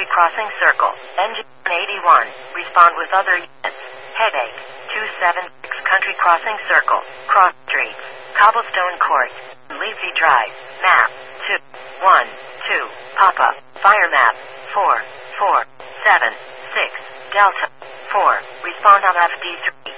Crossing Circle. Engine 81. Respond with other units. Headache. 276 Country Crossing Circle. Cross Streets. Cobblestone Court. Leafy Drive. Map. 212. Papa. Fire map. 447 6 Delta. 4. Respond on FD3.